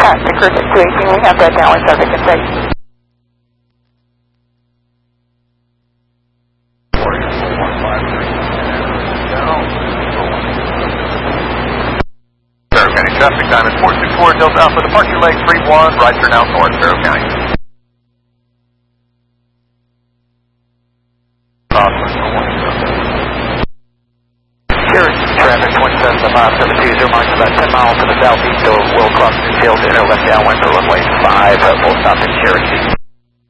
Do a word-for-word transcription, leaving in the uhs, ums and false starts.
Pat, the Chris two eighteen, we have that downwind traffic in sight. Barrow County traffic time is four two four, Delta Alpha, departure leg three one, right turn out north, Barrow County. Traffic twenty-seven to five seven two zero miles, about ten miles to the southeast of Will Cross New Field, inner left downwind for runway five, uh, full stop in Cherokee.